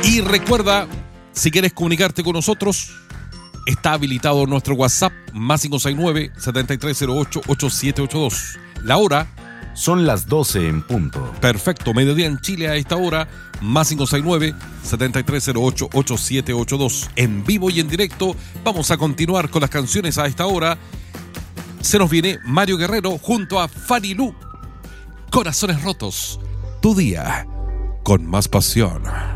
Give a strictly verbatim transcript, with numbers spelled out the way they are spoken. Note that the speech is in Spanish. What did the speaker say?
Y recuerda, si quieres comunicarte con nosotros, está habilitado nuestro WhatsApp más cinco seis nueve, siete tres cero ocho, ocho siete ocho dos. La hora son las doce en punto. Perfecto, mediodía en Chile a esta hora, más cinco seis nueve, siete tres cero ocho, ocho siete ocho dos. En vivo y en directo, vamos a continuar con las canciones a esta hora. Se nos viene Mario Guerrero junto a Fanny Lu. Corazones rotos, tu día con más pasión.